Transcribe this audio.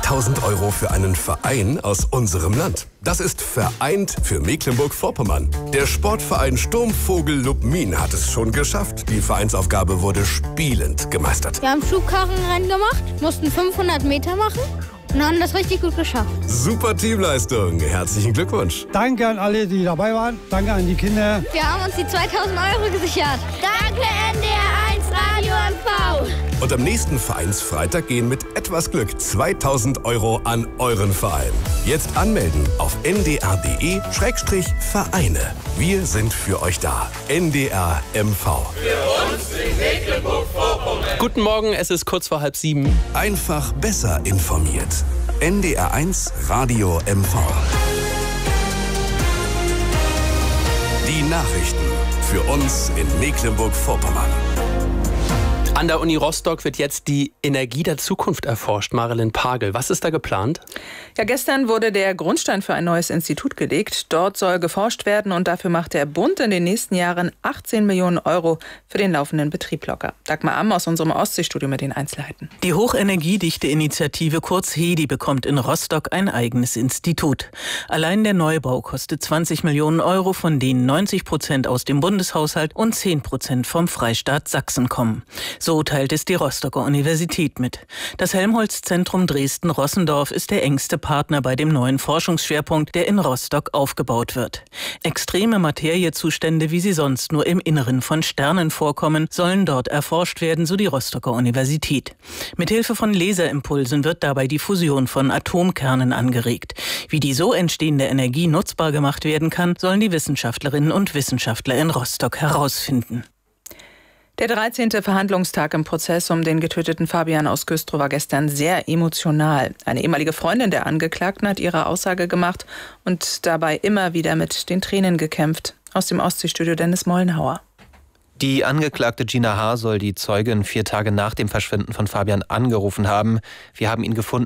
2000 € für einen Verein aus unserem Land. Das ist Vereint für Mecklenburg-Vorpommern. Der Sportverein Sturmvogel Lubmin hat es schon geschafft. Die Vereinsaufgabe wurde spielend gemeistert. Wir haben Schubkarrenrennen gemacht, mussten 500 Meter machen und haben das richtig gut geschafft. Super Teamleistung. Herzlichen Glückwunsch. Danke an alle, die dabei waren. Danke an die Kinder. Wir haben uns die 2000 € gesichert. Danke NDR1 Radio MV. Und am nächsten Vereinsfreitag gehen mit etwas Glück 2000 € an euren Verein. Jetzt anmelden auf ndr.de/Vereine. Wir sind für euch da. NDR MV. Für uns in Mecklenburg-Vorpommern. Guten Morgen, es ist kurz vor 6:30. Einfach besser informiert. NDR1 Radio MV. Die Nachrichten für uns in Mecklenburg-Vorpommern. An der Uni Rostock wird jetzt die Energie der Zukunft erforscht. Marilyn Pagel, was ist da geplant? Ja, gestern wurde der Grundstein für ein neues Institut gelegt. Dort soll geforscht werden und dafür macht der Bund in den nächsten Jahren 18 Millionen € für den laufenden Betrieb locker. Dagmar Amm aus unserem Ostseestudio mit den Einzelheiten. Die Hochenergiedichte-Initiative kurz HEDI bekommt in Rostock ein eigenes Institut. Allein der Neubau kostet 20 Millionen €, von denen 90% aus dem Bundeshaushalt und 10% vom Freistaat Sachsen kommen. So teilt es die Rostocker Universität mit. Das Helmholtz-Zentrum Dresden-Rossendorf ist der engste Partner bei dem neuen Forschungsschwerpunkt, der in Rostock aufgebaut wird. Extreme Materiezustände, wie sie sonst nur im Inneren von Sternen vorkommen, sollen dort erforscht werden, so die Rostocker Universität. Mithilfe von Laserimpulsen wird dabei die Fusion von Atomkernen angeregt. Wie die so entstehende Energie nutzbar gemacht werden kann, sollen die Wissenschaftlerinnen und Wissenschaftler in Rostock herausfinden. Der 13. Verhandlungstag im Prozess um den getöteten Fabian aus Güstrow war gestern sehr emotional. Eine ehemalige Freundin der Angeklagten hat ihre Aussage gemacht und dabei immer wieder mit den Tränen gekämpft. Aus dem Ostseestudio Dennis Mollenhauer. Die Angeklagte Gina H. soll die Zeugin 4 Tage nach dem Verschwinden von Fabian angerufen haben. Wir haben ihn gefunden.